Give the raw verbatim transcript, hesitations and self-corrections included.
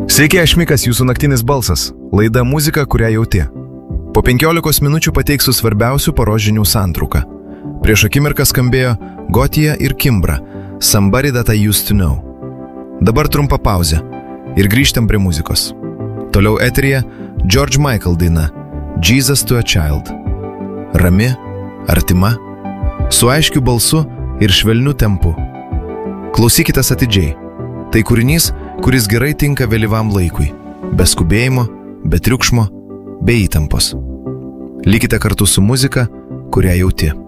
Sveiki, aš Mikas, jūsų naktinis balsas. Laida muzika, kurią jauti. Po penkiolikos minučių pateiksiu svarbiausių paros žinių santrauką. Prieš akimirką skambėjo Gotija ir Kimbra, Somebody That I Used To Know. Dabar trumpa pauzė ir grįžtam prie muzikos. Toliau eteryje George Michael daina Jesus to a Child. Rami, artima, su aiškiu balsu ir švelniu tempu. Klausykitės atidžiai. Tai kūrinys, kuris gerai tinka vėlyvam laikui, be skubėjimo, be triukšmo, be įtampos. Likite kartu su muzika, kurią jauti.